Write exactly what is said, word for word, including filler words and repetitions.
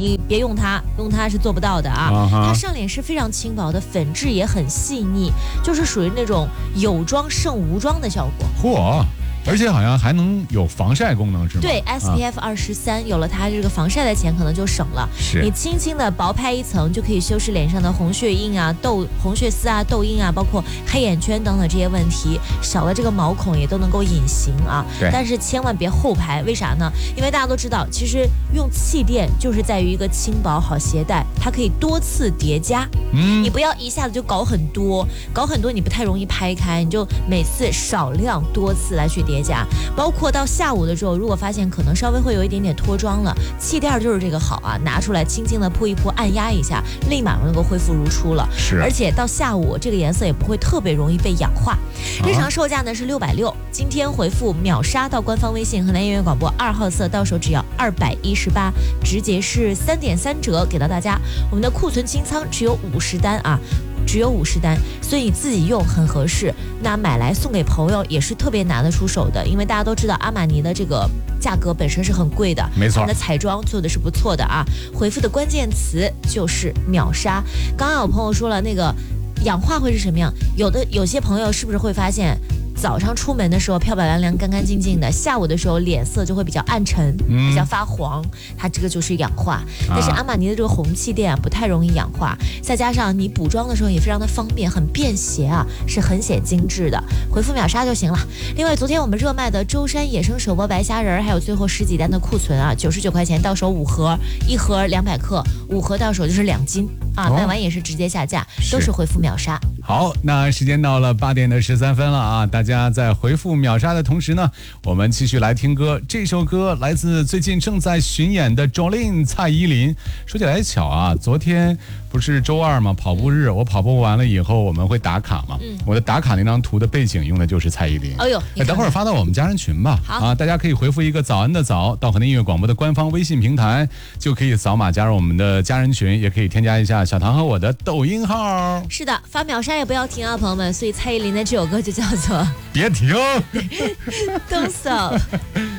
你别用它，用它是做不到的啊。 Uh-huh. 它上脸是非常轻薄的，粉质也很细腻，就是属于那种有妆胜无妆的效果。 嚯！而且好像还能有防晒功能，是吗？ 对 ，S P F 二十三，有了它这个防晒的钱可能就省了。 是， 你轻轻的薄拍一层就可以修饰脸上的红血印啊、痘、红血丝啊、痘印啊，包括黑眼圈等等这些问题，少了这个毛孔也都能够隐形啊。 对。 但是千万别厚拍，为啥呢？因为大家都知道，其实用气垫就是在于一个轻薄好携带，它可以多次叠加。嗯。你不要一下子就搞很多，搞很多你不太容易拍开，你就每次少量多次来去叠。叠加，包括到下午的时候，如果发现可能稍微会有一点点脱妆了，气垫就是这个好啊，拿出来轻轻的铺一铺，按压一下，立马能够恢复如初了。 是， 而且到下午这个颜色也不会特别容易被氧化。日常售价呢是六百六，今天回复秒杀到官方微信河南音乐广播二号色，到手只要二百一十八，直接是三点三折给到大家。我们的库存清仓只有五十单啊。只有五十单，所以你自己用很合适。那买来送给朋友也是特别拿得出手的，因为大家都知道阿玛尼的这个价格本身是很贵的， 没错， 它的彩妆做的是不错的啊。回复的关键词就是秒杀。刚刚有朋友说了，那个氧化会是什么样？有的有些朋友是不是会发现？早上出门的时候漂漂亮亮干干净净的，下午的时候脸色就会比较暗沉、嗯、比较发黄，它这个就是氧化。但是阿玛尼的这个红气垫啊不太容易氧化，再加上你补妆的时候也非常的方便，很便携啊，是很显精致的。回复秒杀就行了。另外昨天我们热卖的舟山野生手剥白虾仁还有最后十几单的库存啊，九十九块钱到手五盒，一盒两百克，五盒到手就是两斤啊，卖完也是直接下架，都是回复秒杀。 好，那时间到了八点的十三分了啊！大家在回复秒杀的同时呢，我们继续来听歌。这首歌来自最近正在巡演的 Jolin 蔡依林。说起来巧啊，昨天不是周二吗？跑步日，我跑步完了以后我们会打卡嘛。嗯。我的打卡那张图的背景用的就是蔡依林。 哎呦， 哎，等会儿发到我们家人群吧。 好啊，大家可以回复一个早安的早到河南音乐广播的官方微信平台，就可以扫码加入我们的家人群，也可以添加一下小唐和我的抖音号。 是的，发秒杀也不要停啊，朋友们。所以蔡依林的这首歌就叫做别停 Don't Stop。